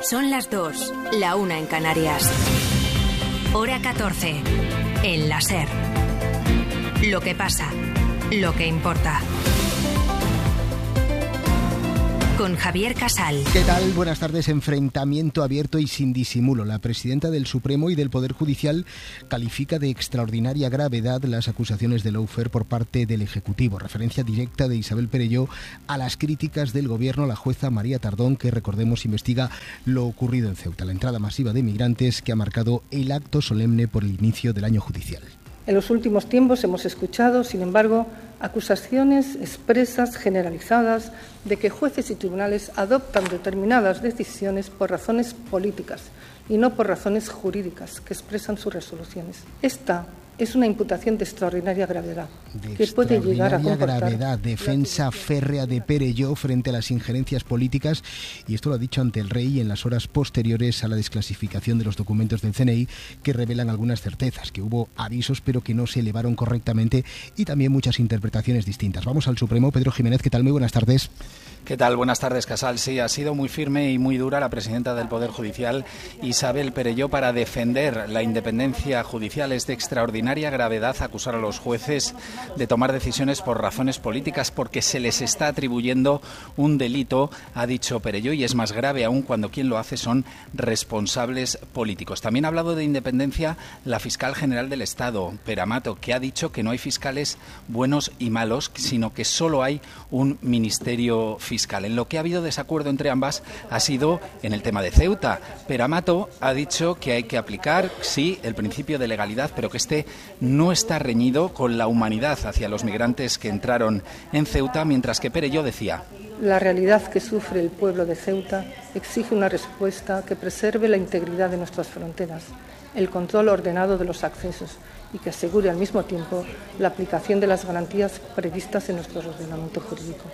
Son las 2, la 1 en Canarias. Hora 14, en la SER. Lo que pasa, lo que importa. Con Javier Casal. ¿Qué tal? Buenas tardes. Enfrentamiento abierto y sin disimulo. La presidenta del Supremo y del Poder Judicial califica de extraordinaria gravedad las acusaciones de lawfare por parte del Ejecutivo. Referencia directa de Isabel Perelló a las críticas del Gobierno a la jueza María Tardón, que, recordemos, investiga lo ocurrido en Ceuta, la entrada masiva de migrantes que ha marcado el acto solemne por el inicio del año judicial. En los últimos tiempos hemos escuchado, sin embargo, acusaciones expresas, generalizadas, de que jueces y tribunales adoptan determinadas decisiones por razones políticas y no por razones jurídicas que expresan sus resoluciones. Esta es una imputación de extraordinaria gravedad, que puede llegar a comportar gravedad, defensa férrea de Perelló frente a las injerencias políticas, y esto lo ha dicho ante el Rey en las horas posteriores a la desclasificación de los documentos del CNI, que revelan algunas certezas, que hubo avisos pero que no se elevaron correctamente, y también muchas interpretaciones distintas. Vamos al Supremo. Pedro Jiménez, ¿qué tal? Muy buenas tardes. ¿Qué tal? Buenas tardes, Casal. Sí, ha sido muy firme y muy dura la presidenta del Poder Judicial, Isabel Perelló, para defender la independencia judicial. Es de extraordinaria gravedad acusar a los jueces de tomar decisiones por razones políticas, porque se les está atribuyendo un delito, ha dicho Perelló, y es más grave aún cuando quien lo hace son responsables políticos. También ha hablado de independencia la fiscal general del Estado, Pera Mato, que ha dicho que no hay fiscales buenos y malos, sino que solo hay un ministerio fiscal. En lo que ha habido desacuerdo entre ambas ha sido en el tema de Ceuta. Pera Mato ha dicho que hay que aplicar, sí, el principio de legalidad, pero que este no está reñido con la humanidad hacia los migrantes que entraron en Ceuta, mientras que Perelló decía: la realidad que sufre el pueblo de Ceuta exige una respuesta que preserve la integridad de nuestras fronteras, el control ordenado de los accesos y que asegure al mismo tiempo la aplicación de las garantías previstas en nuestro ordenamiento jurídico.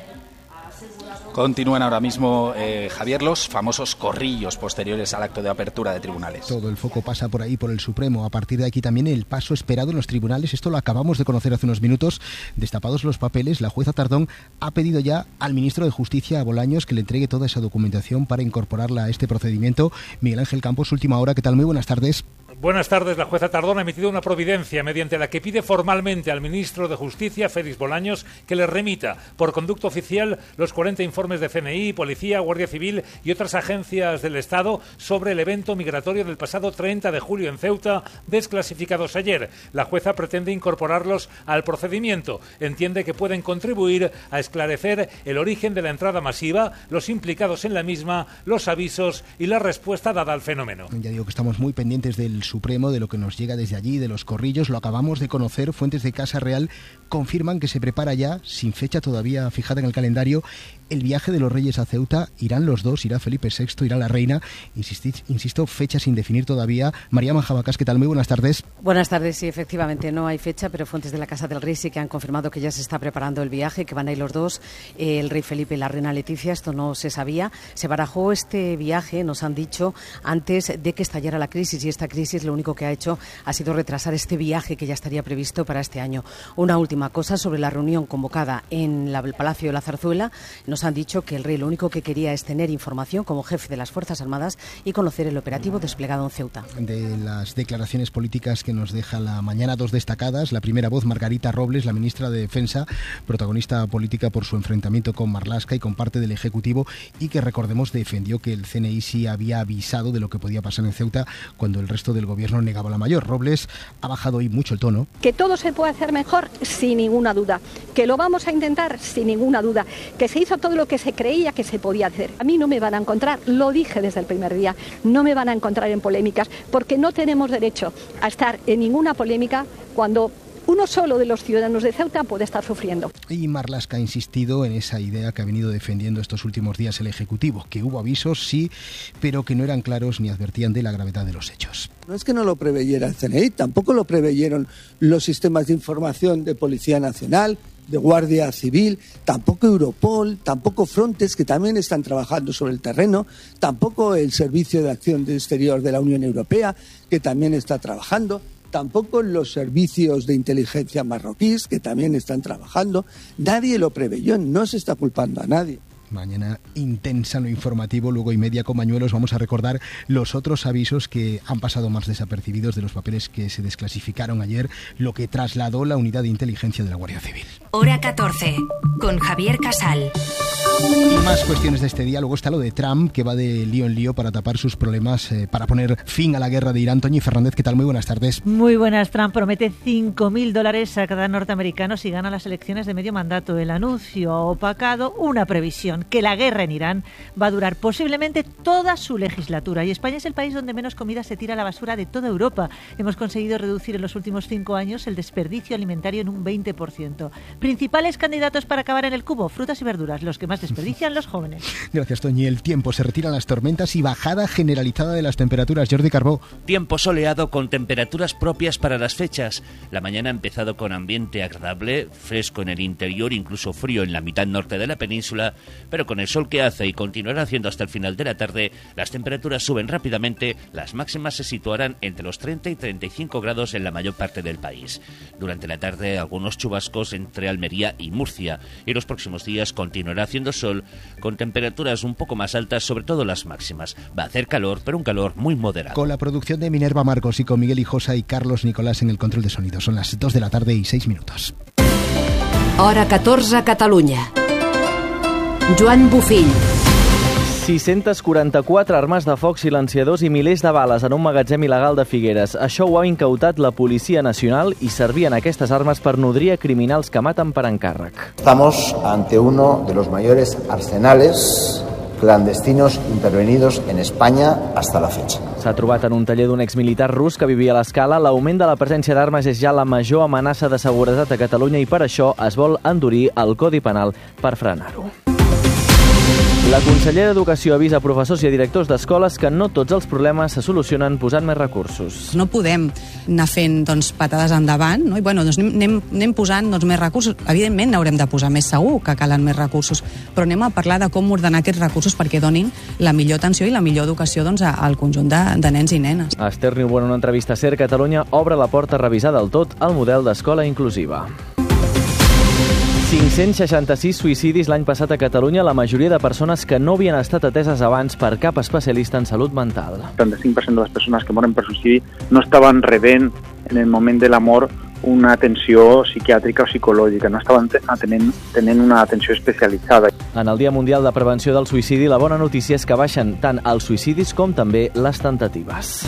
Continúan ahora mismo, Javier, los famosos corrillos posteriores al acto de apertura de tribunales. Todo el foco pasa por ahí, por el Supremo. A partir de aquí también el paso esperado en los tribunales. Esto lo acabamos de conocer hace unos minutos. Destapados los papeles, la jueza Tardón ha pedido ya al ministro de Justicia, a Bolaños, que le entregue toda esa documentación para incorporarla a este procedimiento. Miguel Ángel Campos, última hora. ¿Qué tal? Muy buenas tardes. Buenas tardes. La jueza Tardón ha emitido una providencia mediante la que pide formalmente al ministro de Justicia, Félix Bolaños, que le remita por conducto oficial los 40 informes de CNI, Policía, Guardia Civil y otras agencias del Estado sobre el evento migratorio del pasado 30 de julio en Ceuta, desclasificados ayer. La jueza pretende incorporarlos al procedimiento. Entiende que pueden contribuir a esclarecer el origen de la entrada masiva, los implicados en la misma, los avisos y la respuesta dada al fenómeno. Ya digo que estamos muy pendientes del Supremo, de lo que nos llega desde allí, de los corrillos. Lo acabamos de conocer. Fuentes de Casa Real confirman que se prepara ya, sin fecha todavía fijada en el calendario, el viaje de los Reyes a Ceuta. Irán los dos, irá Felipe VI, irá la reina. Insisto, fecha sin definir todavía. María Manjabacas, ¿qué tal? Muy buenas tardes. Buenas tardes. Sí, efectivamente no hay fecha, pero fuentes de la Casa del Rey sí que han confirmado que ya se está preparando el viaje, que van a ir los dos, el rey Felipe y la reina Leticia. Esto no se sabía. Se barajó este viaje, nos han dicho, antes de que estallara la crisis, y esta crisis lo único que ha hecho ha sido retrasar este viaje que ya estaría previsto para este año. Una última cosa sobre la reunión convocada en el Palacio de la Zarzuela. Nos han dicho que el rey lo único que quería es tener información como jefe de las Fuerzas Armadas y conocer el operativo desplegado en Ceuta. De las declaraciones políticas que nos deja la mañana, dos destacadas. La primera voz, Margarita Robles, la ministra de Defensa, protagonista política por su enfrentamiento con Marlaska y con parte del Ejecutivo, y que, recordemos, defendió que el CNI sí había avisado de lo que podía pasar en Ceuta cuando el resto del gobierno negaba la mayor. Robles ha bajado hoy mucho el tono. Que todo se puede hacer mejor, sin ninguna duda. Que lo vamos a intentar, sin ninguna duda. Que se hizo todo lo que se creía que se podía hacer. A mí no me van a encontrar, lo dije desde el primer día, no me van a encontrar en polémicas, porque no tenemos derecho a estar en ninguna polémica cuando uno solo de los ciudadanos de Ceuta puede estar sufriendo. Y Marlaska ha insistido en esa idea que ha venido defendiendo estos últimos días el Ejecutivo, que hubo avisos, sí, pero que no eran claros ni advertían de la gravedad de los hechos. No es que no lo preveyera el CNI, tampoco lo preveyeron los sistemas de información de Policía Nacional, de Guardia Civil, tampoco Europol, tampoco Frontex, que también están trabajando sobre el terreno, tampoco el Servicio de Acción Exterior de la Unión Europea, que también está trabajando, tampoco los servicios de inteligencia marroquíes, que también están trabajando. Nadie lo preveyó, no se está culpando a nadie. Mañana intensa en lo informativo, luego y media con Mañuelos. Vamos a recordar los otros avisos que han pasado más desapercibidos de los papeles que se desclasificaron ayer, lo que trasladó la unidad de inteligencia de la Guardia Civil. Hora 14, con Javier Casal. Y más cuestiones de este día. Luego está lo de Trump, que va de lío en lío para tapar sus problemas, para poner fin a la guerra de Irán. Toñi Fernández, ¿qué tal? Muy buenas tardes. Muy buenas. Trump promete $5.000 a cada norteamericano si gana las elecciones de medio mandato. El anuncio ha opacado una previsión, que la guerra en Irán va a durar posiblemente toda su legislatura. Y España es el país donde menos comida se tira a la basura de toda Europa. Hemos conseguido reducir en los últimos 5 años el desperdicio alimentario en un 20%. Principales candidatos para acabar en el cubo: frutas y verduras, los que más desperdician los jóvenes. Gracias, Toñi. El tiempo, se retiran las tormentas y bajada generalizada de las temperaturas. Jordi Carbó. Tiempo soleado con temperaturas propias para las fechas. La mañana ha empezado con ambiente agradable, fresco en el interior, incluso frío en la mitad norte de la península, pero con el sol que hace y continuará haciendo hasta el final de la tarde, las temperaturas suben rápidamente. Las máximas se situarán entre los 30 y 35 grados en la mayor parte del país. Durante la tarde, algunos chubascos entre Almería y Murcia, y los próximos días continuará haciendo sol con temperaturas un poco más altas, sobre todo las máximas. Va a hacer calor, pero un calor muy moderado. Con la producción de Minerva Marcos y con Miguel Hijosa y Carlos Nicolás en el control de sonido. Son las 2 de la tarde y 6 minutos. Hora 14, Catalunya. Joan Bufill. 644 armes de foc, silenciadors i milers de bales en un magatzem il·legal de Figueres. Això ho ha incautat la Policia Nacional i servien aquestes armes per nodrir a criminals que maten per encàrrec. Estamos ante uno de los mayores arsenales clandestinos intervenidos en España hasta la fecha. S'ha trobat en un taller d'un exmilitar rus que vivia a l'Escala. L'augment de la presència d'armes és ja la major amenaça de seguretat a Catalunya i per això es vol endurir el Codi Penal per frenar-ho. La consellera d'Educació avisa a professors i a directors d'escoles que no tots els problemes se solucionen posant més recursos. No podem anar fent patades endavant, no? I anem posant més recursos. Evidentment n'haurem de posar més, segur que calen més recursos, però anem a parlar de com ordenar aquests recursos perquè donin la millor atenció i la millor educació al conjunt de nens i nenes. Esther Niubó, en una entrevista a SER Catalunya, obre la porta a revisar del tot el model d'escola inclusiva. 566 suïcidis l'any passat a Catalunya, la majoria de persones que no havien estat ateses abans per cap especialista en salut mental. El 35% de les persones que moren per suïcidi no estaven rebent en el moment de la mort una atenció psiquiàtrica o psicològica, no estaven tenint una atenció especialitzada. En el Dia Mundial de Prevenció del Suïcidi, la bona notícia és que baixen tant els suïcidis com també les temptatives.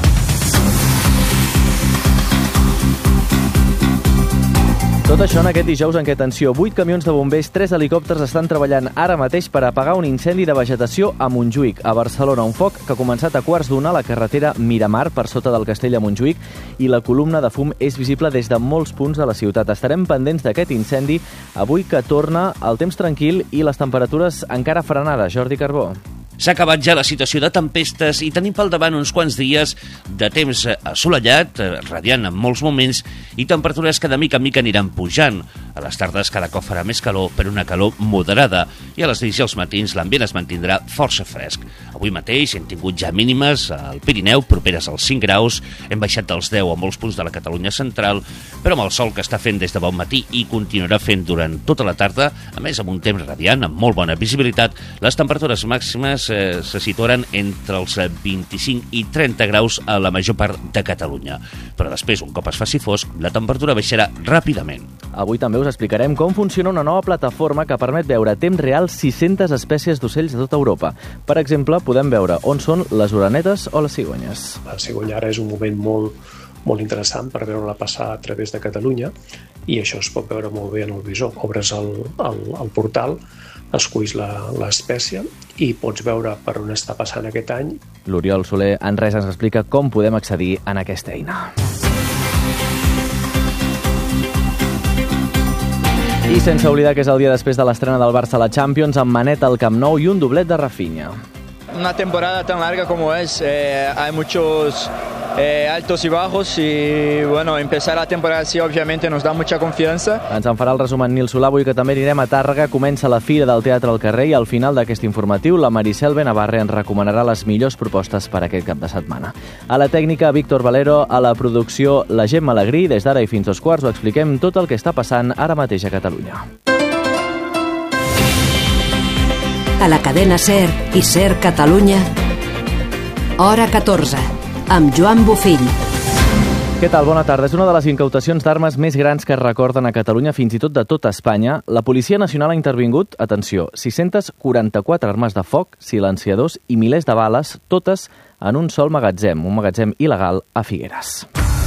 Tot això en aquest dijous en què, atenció, 8 camions de bombers, 3 helicòpters estan treballant ara mateix per apagar un incendi de vegetació a Montjuïc, a Barcelona. Un foc que ha començat a 1:15 a la carretera Miramar, per sota del castell a Montjuïc, i la columna de fum és visible des de molts punts de la ciutat. Estarem pendents d'aquest incendi avui, que torna el temps tranquil i les temperatures encara frenades. Jordi Carbó. S'ha acabat ja la situació de tempestes i tenim pel davant uns quants dies de temps assolellat, radiant en molts moments, i temperatures que de mica en mica aniran pujant. A les tardes cada cop farà més calor, però una calor moderada, i a les nits i als matins l'ambient es mantindrà força fresc. Avui mateix hem tingut ja mínimes al Pirineu properes als 5 graus, hem baixat dels 10 a molts punts de la Catalunya central, però amb el sol que està fent des de bon matí i continuarà fent durant tota la tarda, a més amb un temps radiant, amb molt bona visibilitat, les temperatures màximes se situaran entre els 25 i 30 graus a la major part de Catalunya. Però després, un cop es faci fosc, la temperatura baixarà ràpidament. Avui també us explicarem com funciona una nova plataforma que permet veure a temps real 600 espècies d'ocells de tota Europa. Per exemple, podem veure on són les orenetes o les cigonyes. La cigonya ara és un moment molt interessant per veure-la passar a través de Catalunya, i això es pot veure molt bé en el visor. Obres el portal, esculls l'espècie i pots veure per on està passant aquest any. L'Oriol Soler en res ens explica com podem accedir a aquesta eina. I sense oblidar que és el dia després de l'estrena del Barça a la Champions, amb Manet al Camp Nou i un doblet de Rafinha. Una temporada tan larga como es, hay muchos altos y bajos, y bueno, empezar la temporada así obviamente nos da mucha confianza. Ens en farà el resum en Nil Solà, avui que també anirem a Tàrrega. Comença la Fira del Teatre al Carrer i al final d'aquest informatiu la Maricel Benavarre ens recomanarà les millors propostes per aquest cap de setmana. A la tècnica, Víctor Valero, a la producció, la Gemma Alegrí. Des d'ara i fins 2:15 ho expliquem tot el que està passant ara mateix a Catalunya. a la cadena SER i SER Catalunya. Hora 14, amb Joan Bofill. Què tal? Bona tarda. És una de les incautacions d'armes més grans que es recorden a Catalunya, fins i tot de tota Espanya. La Policia Nacional ha intervingut, atenció, 644 armes de foc, silenciadors i milers de bales, totes en un sol magatzem, un magatzem il·legal a Figueres.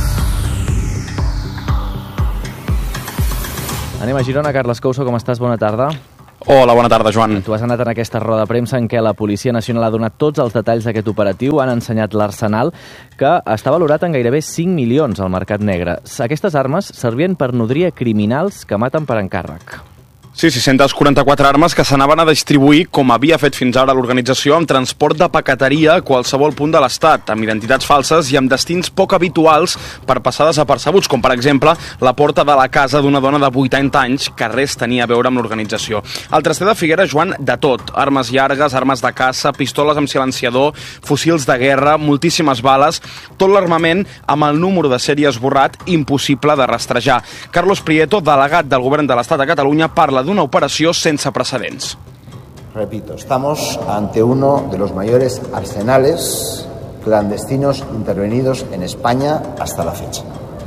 Anem a Girona. Carles Couso, com estàs? Bona tarda. Hola, bona tarda, Joan. Tu has anat en aquesta roda de premsa en què la Policia Nacional ha donat tots els detalls d'aquest operatiu, han ensenyat l'arsenal, que està valorat en gairebé 5 milions al mercat negre. Aquestes armes servien per nodrir a criminals que maten per encàrrec. Sí, 644 armes que s'anaven a distribuir, com havia fet fins ara l'organització, amb transport de paqueteria a qualsevol punt de l'Estat, amb identitats falses i amb destins poc habituals per passar desapercebuts, com per exemple la porta de la casa d'una dona de 80 anys que res tenia a veure amb l'organització. El traster de Figueres, Joan, de tot. Armes llargues, armes de caça, pistoles amb silenciador, fusils de guerra, moltíssimes bales, tot l'armament amb el número de sèrie esborrat, impossible de rastrejar. Carlos Prieto, delegat del Govern de l'Estat a Catalunya, parla d'una operació sense precedents. Repito, estamos ante uno de los mayores arsenales clandestinos intervenidos en España hasta la fecha.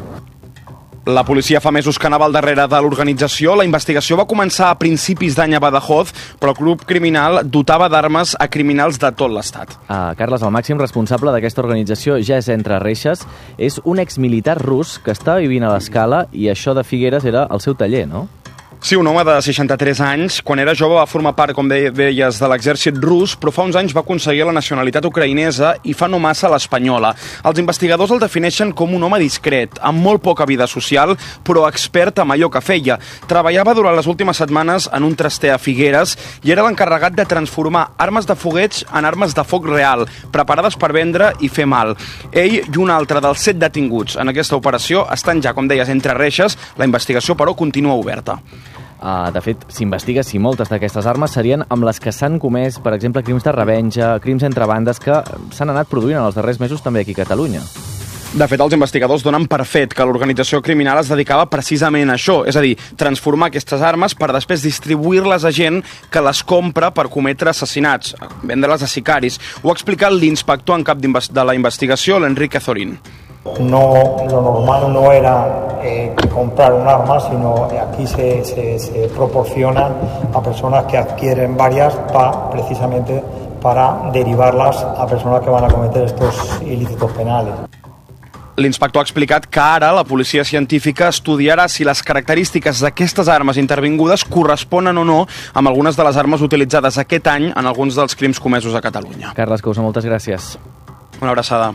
La policia fa mesos que anava al darrere de l'organització. La investigació va començar a principis d'any a Badajoz, però el grup criminal dotava d'armes a criminals de tot l'Estat. Carles, el màxim responsable d'aquesta organització ja és entre reixes. És un exmilitar rus que està vivint a l'Escala i això de Figueres era el seu taller, no? Sí, un home de 63 anys. Quan era jove va formar part, com deies, de l'exèrcit rus, però fa uns anys va aconseguir la nacionalitat ucraïnesa i fa no massa l'espanyola. Els investigadors el defineixen com un home discret, amb molt poca vida social, però expert en allò que feia. Treballava durant les últimes setmanes en un traster a Figueres i era l'encarregat de transformar armes de fogueig en armes de foc real, preparades per vendre i fer mal. Ell i un altre dels 7 detinguts en aquesta operació estan ja, com deies, entre reixes. La investigació, però, continua oberta. De fet, s'investiga si moltes d'aquestes armes serien amb les que s'han comès, per exemple, crims de revenja, crims entre bandes que s'han anat produint en els darrers mesos també aquí a Catalunya. De fet, els investigadors donen per fet que l'organització criminal es dedicava precisament a això, és a dir, transformar aquestes armes per després distribuir-les a gent que les compra per cometre assassinats, vendre-les a sicaris. Ho ha explicat l'inspector en cap de la investigació, l'Enrique Zorín. No, lo normal no era comprar un arma, sino aquí se proporciona a personas que adquieren varias precisamente para derivarlas a personas que van a cometer estos ilícitos penales. L'inspector ha explicat que ara la policia científica estudiarà si les característiques d'aquestes armes intervingudes corresponen o no amb algunes de les armes utilitzades aquest any en alguns dels crims comesos a Catalunya. Carles Couso, moltes gràcies. Una abraçada.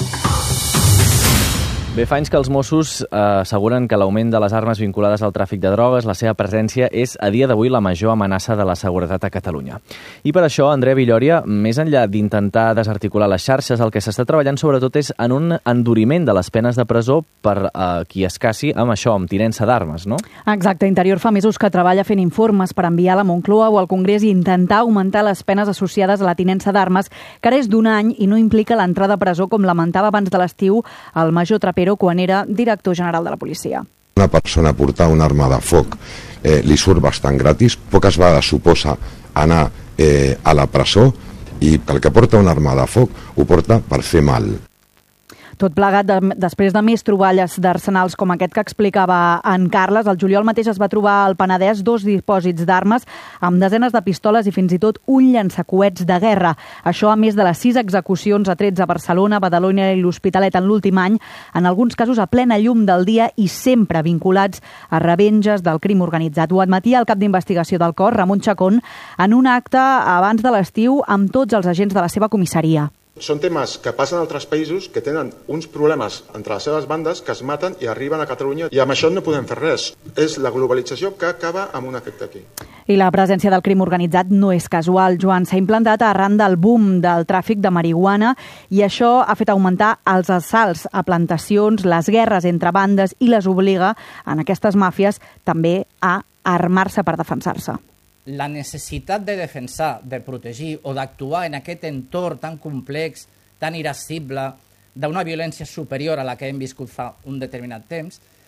Bé, fa anys que els Mossos asseguren que l'augment de les armes vinculades al tràfic de drogues, la seva presència, és a dia d'avui la major amenaça de la seguretat a Catalunya. I per això, Andrea Villòria, més enllà d'intentar desarticular les xarxes, el que s'està treballant sobretot és en un enduriment de les penes de presó per qui es caci amb això, amb tinença d'armes, no? Exacte. Interior fa mesos que treballa fent informes per enviar a la Moncloa o al Congrés i intentar augmentar les penes associades a la tinença d'armes, que ara és d'un any i no implica l'entrada a presó, com lamentava abans de l'estiu el major Trapero quan era director general de la policia. Una persona portar una arma de foc li surt bastant gratis, poques vegades suposa anar a la presó i el que porta una arma de foc ho porta per fer mal. Tot plegat, després de més troballes d'arsenals com aquest que explicava en Carles, el juliol mateix es va trobar al Penedès 2 dipòsits d'armes amb desenes de pistoles i fins i tot un llançacoets de guerra. Això a més de les 6 execucions a trets a Barcelona, Badalona i l'Hospitalet en l'últim any, en alguns casos a plena llum del dia i sempre vinculats a revenges del crim organitzat. Ho admetia el cap d'investigació del cos, Ramon Chacón, en un acte abans de l'estiu amb tots els agents de la seva comissaria. Són temes que passen a altres països que tenen uns problemes entre les seves bandes que es maten i arriben a Catalunya i amb això no podem fer res. És la globalització que acaba amb un efecte aquí. I la presència del crim organitzat no és casual. Joan, s'ha implantat arran del boom del tràfic de marihuana i això ha fet augmentar els assalts a plantacions, les guerres entre bandes i les obliga en aquestes màfies també a armar-se per defensar-se. La necessitat de defensar, de protegir o d'actuar en aquest entorn tan complex, tan irascible, d'una violència superior a la que hem viscut fa un determinat temps,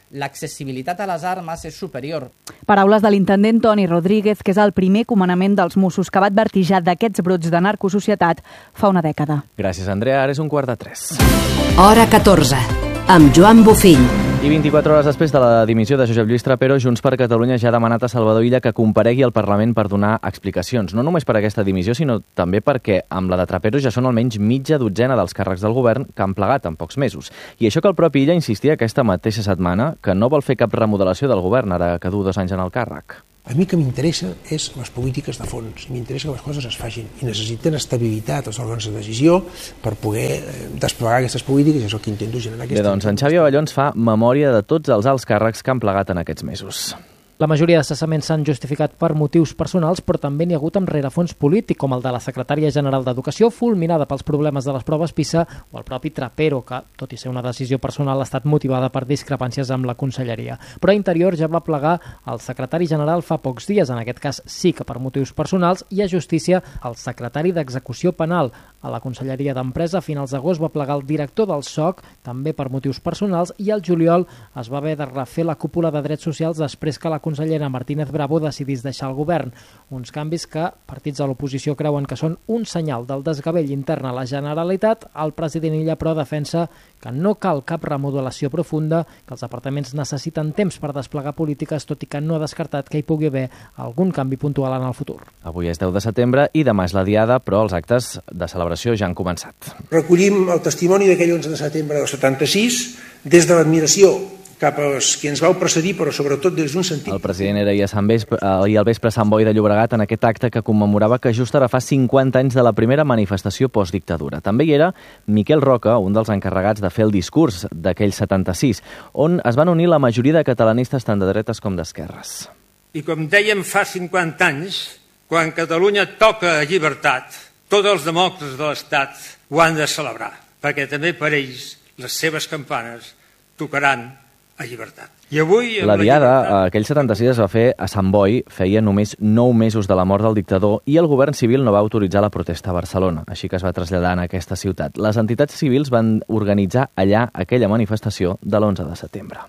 l'accessibilitat a les armes és superior. Paraules de l'intendent Toni Rodríguez, que és el primer comandament dels Mossos que va advertir ja d'aquests brots de narcosocietat fa una dècada. Gràcies, Andrea. Ara és 2:45. Hora 14, amb Joan Bofill. I 24 hores després de la dimissió de Josep Lluís Trapero, Junts per Catalunya ja ha demanat a Salvador Illa que comparegui al Parlament per donar explicacions. No només per aquesta dimissió, sinó també perquè amb la de Trapero ja són almenys mitja dotzena dels càrrecs del govern que han plegat en pocs mesos. I això que el propi Illa insistia aquesta mateixa setmana que no vol fer cap remodelació del govern ara que du 2 anys en el càrrec. A mi que m'interessa és les polítiques de fons. M'interessa que les coses es facin i necessiten estabilitat els òrgans de decisió per poder desplegar aquestes polítiques i és el que intento generar. Bé, doncs en Xavi Avelló ens fa memòria de tots els alts càrrecs que han plegat en aquests mesos. La majoria de cessaments s'han justificat per motius personals, però també n'hi ha hagut amb rerefons polític, com el de la secretària general d'Educació, fulminada pels problemes de les proves PISA, o el propi Trapero, que, tot i ser una decisió personal, ha estat motivada per discrepàncies amb la conselleria. Però a Interior ja va plegar el secretari general fa pocs dies, en aquest cas sí que per motius personals, i a Justícia el secretari d'Execució Penal. A la Conselleria d'Empresa, a finals d'agost, va plegar el director del SOC, també per motius personals, i al juliol es va haver de refer la cúpula de drets socials després que la consellera Martínez Bravo decidís deixar el govern. Uns canvis que partits de l'oposició creuen que són un senyal del desgavell intern a la Generalitat. El president Illa, però, defensa que no cal cap remodelació profunda, que els departaments necessiten temps per desplegar polítiques, tot i que no ha descartat que hi pugui haver algun canvi puntual en el futur. Avui és 10 de setembre i demà és la diada, però els actes de celebració ja han començat. Recollim el testimoni d'aquell 11 de setembre del 76 des de l'admiració cap als qui ens vau precedir, però sobretot des d'un sentit... El president era ahir al vespre a Sant Boi de Llobregat en aquest acte que commemorava que just ara fa 50 anys de la primera manifestació postdictadura. També hi era Miquel Roca, un dels encarregats de fer el discurs d'aquell 76, on es van unir la majoria de catalanistes tant de dretes com d'esquerres. I com dèiem fa 50 anys, quan Catalunya toca llibertat, tots els demòcrates de l'Estat ho han de celebrar, perquè també per ells les seves campanes tocaran a llibertat. I avui, la diada, aquell 76 es va fer a Sant Boi, feia només 9 mesos de la mort del dictador i el govern civil no va autoritzar la protesta a Barcelona, així que es va traslladar en aquesta ciutat. Les entitats civils van organitzar allà aquella manifestació de l'11 de setembre.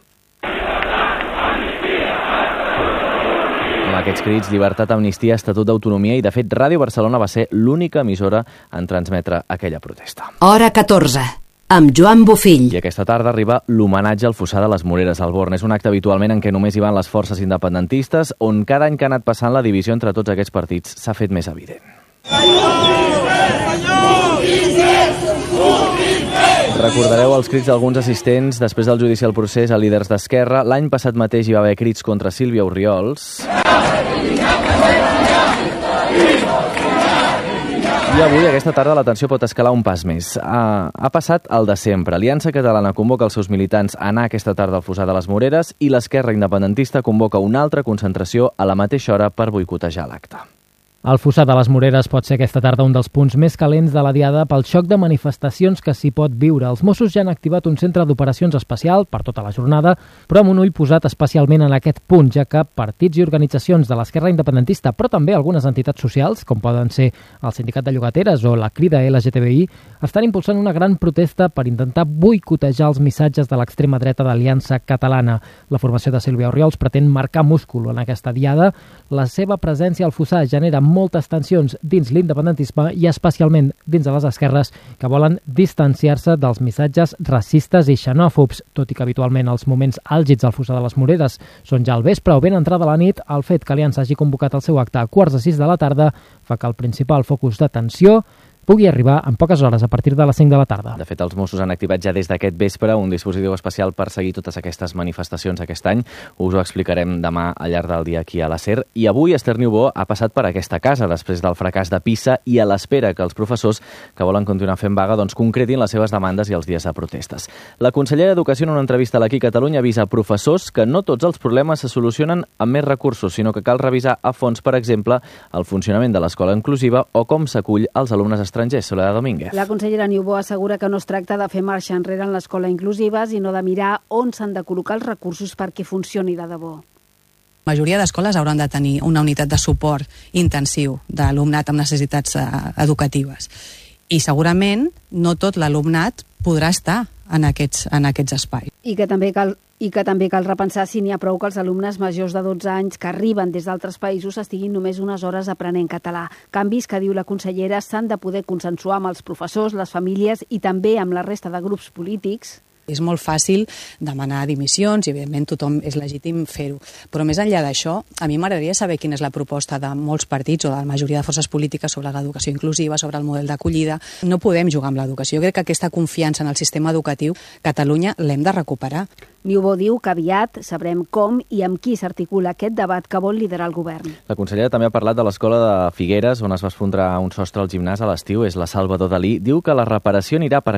Amb aquests crits, llibertat, amnistia, estatut d'autonomia i, de fet, Ràdio Barcelona va ser l'única emissora en transmetre aquella protesta. Hora 14, amb Joan Bofill. I aquesta tarda arriba l'homenatge al Fossar de les Moreres al Born. És un acte habitualment en què només hi van les forces independentistes, on cada any que ha anat passant la divisió entre tots aquests partits s'ha fet més evident. Recordareu els crits d'alguns assistents després del judici al procés a líders d'Esquerra. L'any passat mateix hi va haver crits contra Sílvia Orriols. I avui, aquesta tarda, la tensió pot escalar un pas més. Ha passat el de sempre. Aliança Catalana convoca els seus militants a anar aquesta tarda al Fossar de les Moreres i l'Esquerra Independentista convoca una altra concentració a la mateixa hora per boicotejar l'acte. El Fossar de les Moreres pot ser aquesta tarda un dels punts més calents de la diada pel xoc de manifestacions que s'hi pot viure. Els Mossos ja han activat un centre d'operacions especial per tota la jornada, però amb un ull posat especialment en aquest punt, ja que partits i organitzacions de l'Esquerra Independentista, però també algunes entitats socials, com poden ser el Sindicat de Llogateres o la Crida LGTBI, estan impulsant una gran protesta per intentar boicotejar els missatges de l'extrema dreta d'Aliança Catalana. La formació de Sílvia Orriols pretén marcar múscul en aquesta diada. La seva presència al Fossar genera moltes tensions dins l'independentisme i especialment dins de les esquerres que volen distanciar-se dels missatges racistes i xenòfobs, tot i que habitualment els moments àlgids al Fossar de les Moreres són ja al vespre o ben entrada la nit. El fet que Aliança hagi convocat el seu acte a 5:45 de la tarda fa que el principal focus de tensió pugui arribar en poques hores, a partir de les 5 de la tarda. De fet, els Mossos han activat ja des d'aquest vespre un dispositiu especial per seguir totes aquestes manifestacions aquest any. Us ho explicarem demà al llarg del dia aquí a la SER. I avui Esther Niubó ha passat per aquesta casa després del fracàs de PISA i a l'espera que els professors que volen continuar fent vaga concretin les seves demandes i els dies de protestes. La consellera d'Educació, en una entrevista a l'Aquí Catalunya, avisa professors que no tots els problemes se solucionen amb més recursos, sinó que cal revisar a fons, per exemple, el funcionament de l'escola inclusiva o com s'acull als alumnes estrangers. Soledad Domínguez. La consellera Niubó assegura que no es tracta de fer marxa enrere en l'escola inclusiva, sinó de mirar on s'han de col·locar els recursos perquè funcioni de debò. La majoria d'escoles hauran de tenir una unitat de suport intensiu d'alumnat amb necessitats educatives. I segurament no tot l'alumnat podrà estar en aquests espais. I que també cal I que també cal repensar si n'hi ha prou que els alumnes majors de 12 anys que arriben des d'altres països estiguin només unes hores aprenent català. Canvis que, diu la consellera, s'han de poder consensuar amb els professors, les famílies i també amb la resta de grups polítics. És molt fàcil demanar dimissions i, evidentment, tothom és legítim fer-ho. Però més enllà d'això, a mi m'agradaria saber quina és la proposta de molts partits o de la majoria de forces polítiques sobre l'educació inclusiva, sobre el model d'acollida. No podem jugar amb l'educació. Jo crec que aquesta confiança en el sistema educatiu, Catalunya, l'hem de recuperar. Niubó diu que aviat sabrem com i amb qui s'articula aquest debat que vol liderar el govern. La consellera també ha parlat de l'escola de Figueres, on es va esfondrar un sostre al gimnàs a l'estiu, és la Salvador Dalí. Diu que la reparació anirà per